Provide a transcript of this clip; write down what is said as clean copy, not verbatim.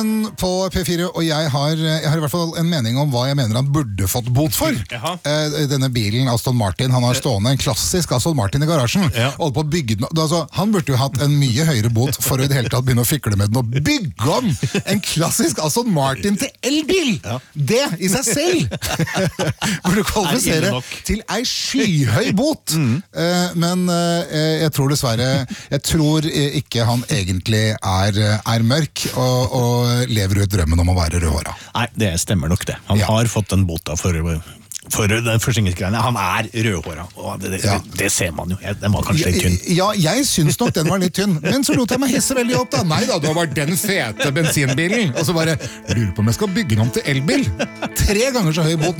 På P4, og jeg har i hvert fall en mening om hva jeg mener han burde fått bot for. Denne bilen, Aston Martin, han har stående en klassisk Aston Martin i garasjen. Holdt på å bygge den. Altså, han burde jo hatt en mye høyere bot for å i det hele tatt begynne å fikle med den og bygge om en klassisk Aston Martin til elbil! Det i seg selv burde kvalifisere til ei skyhøy bot. Men jeg tror dessverre, jeg tror ikke han egentlig er mørk og lever ut drømmen om å være rødhåra. Nei, det stemmer nok det. Han har fått en bot for den forsinkelskreiene. Han rødhåra, og det ser man jo. Den var kanskje litt tynn. Ja, jeg synes nok den var litt tynn, men så lot jeg meg hisse veldig opp da. Nei da, det var den fete bensinbilen. Og så bare, lurer på om jeg skal bygge den om til elbil. 3 ganger så høy bot